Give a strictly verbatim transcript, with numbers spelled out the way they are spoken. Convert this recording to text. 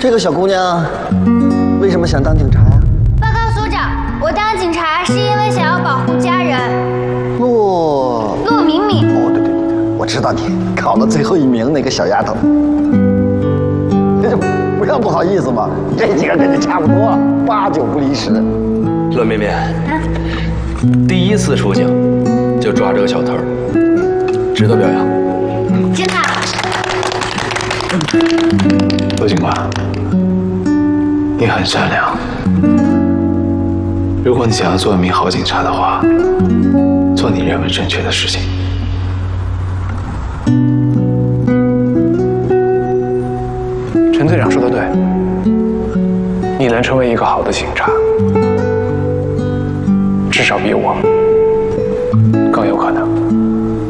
这个小姑娘为什么想当警察呀？ 报告所长，我当警察是因为想要保护家人。 骆骆敏敏。 哦，对对对，我知道你考了最后一名那个小丫头。这就不要不好意思嘛，这几个跟你差不多，八九不离十。 骆敏敏，第一次出警就抓这个小偷，值得表扬。 真的。 陆警官，你很善良。如果你想要做一名好警察的话，做你认为正确的事情。 陈队长说的对，你能成为一个好的警察，至少比我